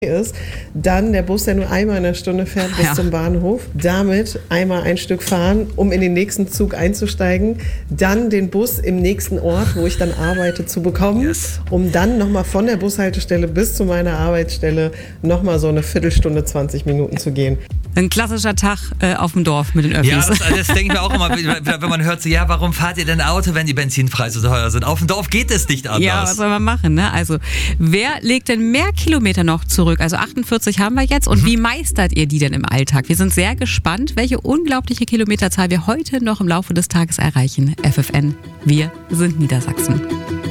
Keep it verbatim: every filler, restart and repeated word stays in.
ist, dann der Bus, der nur einmal in der Stunde fährt bis Ja. zum Bahnhof, damit einmal ein Stück fahren, um in den nächsten Zug einzusteigen, dann den Bus im nächsten Ort, wo ich dann arbeite, zu bekommen, Yes. um dann nochmal von der Bushaltestelle bis zu meiner Arbeitsstelle nochmal so eine Viertelstunde, zwanzig Minuten zu gehen. Ein klassischer Tag äh, auf dem Dorf mit den Öffis. Ja, das, das denke ich mir auch immer, wenn man hört so, ja, warum fahrt ihr denn Auto, wenn die Benzinpreise so teuer sind? Auf dem Dorf geht es nicht anders. Ja, was soll man machen, ne? Also, wer legt denn mehr Kilometer noch zurück? Also achtundvierzig haben wir jetzt. Und mhm. wie meistert ihr die denn im Alltag? Wir sind sehr gespannt, welche unglaubliche Kilometerzahl wir heute noch im Laufe des Tages erreichen. F F N, wir sind Niedersachsen.